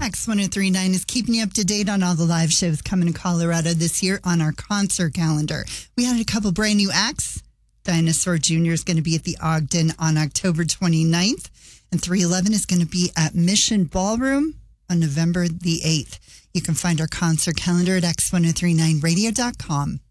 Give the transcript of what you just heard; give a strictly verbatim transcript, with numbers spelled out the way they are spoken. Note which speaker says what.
Speaker 1: X ten thirty-nine is keeping you up to date on all the live shows coming to Colorado this year on our concert calendar. We had a couple brand new acts. Dinosaur Junior is going to be at the Ogden on October twenty-ninth, and three eleven is going to be at Mission Ballroom on November the eighth. You can find our concert calendar at X ten thirty-nine radio dot com.